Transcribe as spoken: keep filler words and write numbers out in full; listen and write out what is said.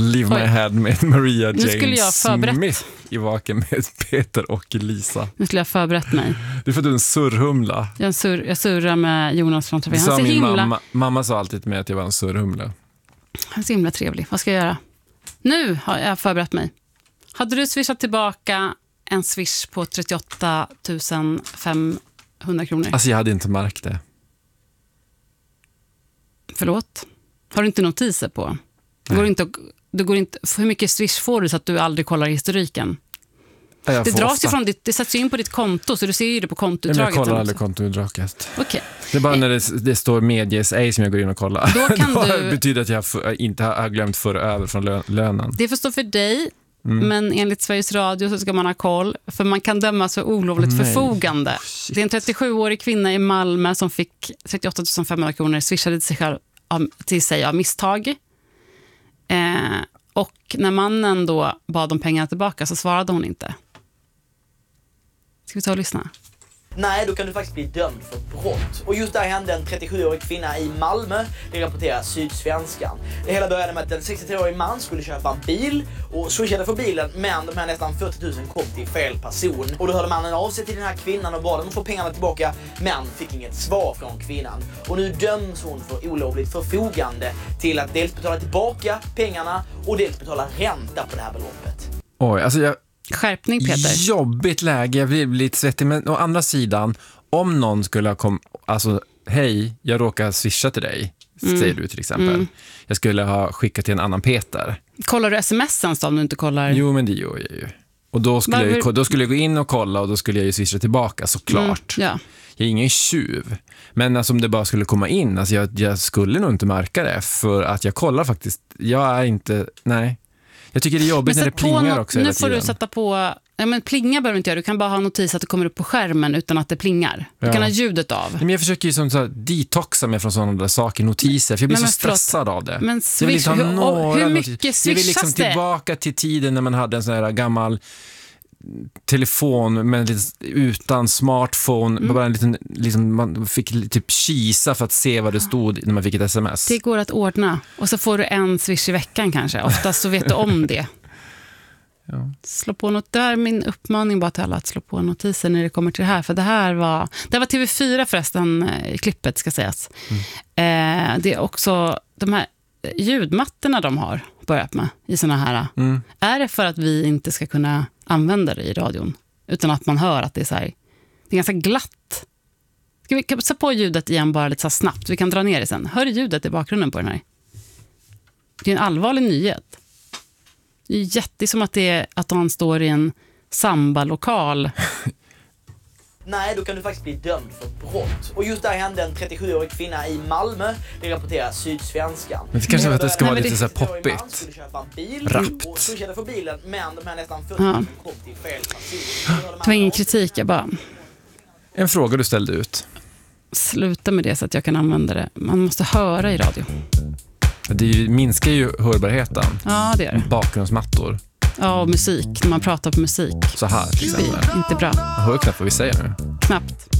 Leave Oj. My Head med Maria Nu skulle jag Jane förberett. Smith i Vaken med Peter och Lisa. Nu skulle jag förberett mig. Du får du en surrhumla. Jag, sur, jag surrar med Jonas från Trafik. Han Sa är så min himla, mamma, mamma sa alltid till mig att jag var en surrhumla. han är så himla trevlig. Vad ska jag göra? Nu har jag förberett mig. Hade du swishat tillbaka en swish på trettioåtta tusen femhundra kronor? Alltså jag hade inte märkt det. Förlåt? Har du inte notiser på? Det går inte, det går inte, hur mycket swish får du så att du aldrig kollar historiken? Jag Det får dras ofta- ju från ditt, det sätts ju in på ditt konto, så du ser ju det på Men kontoutdraget. jag kollar sen aldrig också. kontoutdraget. Okej. Det är bara när det, det står medias ej som jag går in och kollar. Då kan Då du- betyder att jag f- inte har glömt föra över från lö- lönen. Det får stå för dig, Mm. men enligt Sveriges Radio så ska man ha koll, för man kan dömas för olovligt Nej. förfogande. Shit. Det är en trettiosjuårig kvinna i Malmö som fick trettioåtta tusen femhundra kronor swishade till sig, själv, av, till sig av misstag. Eh, och när mannen då bad om pengarna tillbaka så svarade hon inte. Ska vi ta och lyssna? Nej, då kan du faktiskt bli dömd för brott. Och just där hände en trettiosjuårig kvinna i Malmö, det rapporterar Sydsvenskan. Det hela började med att en sextiotre-årig man skulle köpa en bil och swishade för bilen, men de här nästan fyrtio tusen kom till fel person. Och då hörde mannen av sig till den här kvinnan och bad dem att få pengarna tillbaka, men fick inget svar från kvinnan. Och nu döms hon för olovligt förfogande till att dels betala tillbaka pengarna och dels betala ränta på det här beloppet. Oj, alltså jag... Skärpning, Peter. Jobbigt läge, jag blir lite svettig. Men å andra sidan, om någon skulle ha kommit, alltså hej, jag råkar swisha till dig, Mm. säger du till exempel. Mm. Jag skulle ha skickat till en annan Peter. Kollar du sms:en då om du inte kollar? Jo, men det gör jag ju. Och då skulle, jag, Varför- ju- då skulle jag gå in och kolla och då skulle jag ju swisha tillbaka, såklart. Mm, ja. Jag är ingen tjuv. Men alltså, om det bara skulle komma in, alltså jag, jag skulle nog inte märka det, för att jag kollar faktiskt, jag är inte, nej. Jag tycker det är jobbigt när det sätt på plingar nå- också Nu hela får tiden. du sätta på... Ja, men plinga behöver du inte göra. Du kan bara ha notis att det kommer upp på skärmen utan att det plingar. Du Ja. kan ha ljudet av. Men jag försöker ju som så här, detoxa mig från sådana där saker, notiser, för jag blir Men, så men förlåt. stressad av det. Men Jag vill swish, inte ha hur, några hur notiser. mycket Jag vill liksom swishas det? tillbaka till tiden när man hade en sån här gammal telefon med lite, utan smartphone, Mm. bara en liten, liksom, man fick typ kisa för att se vad det stod när man fick ett sms. Det går att ordna. Och så får du en swish i veckan kanske. Oftast så vet du om det. Ja. Slå på något. Det här är min uppmaning bara till alla att slå på notiser när det kommer till det här. För det här var, det här var T V fyra förresten i klippet ska sägas. Mm. Eh, det är också de här ljudmattorna de har börjat med i såna här. Mm. Är det för att vi inte ska kunna använda det i radion utan att man hör att det är så här, det är ganska glatt. Ska vi sätta på ljudet igen bara lite så snabbt? Vi kan dra ner det sen. Hör ljudet i bakgrunden på den här? Det är en allvarlig nyhet. Det är jätte som att, det är, att han står i en samba-lokal. Nej, då kan du faktiskt bli dömd för brott. Och just där hände en trettiosjuårig kvinna i Malmö, det rapporterar Sydsvenskan. Men det kanske är att det ska vara Nej, lite men så här En trettiosjuårig man poppigt. skulle köpa en bil Rappt. och swishade för bilen, men de här nästan fyrtio Ja. tusen kom till fel person. Det var ingen kritik, jag bara En fråga du ställde ut. sluta med det så att jag kan använda det. Man måste höra i radio. Det är ju- minskar ju hörbarheten. Ja, det gör det. Bakgrundsmattor. Ja, och musik. När man pratar på musik. Så här till Det exempel. är inte bra. Jag hör knappt vad vi säger nu. Knappt.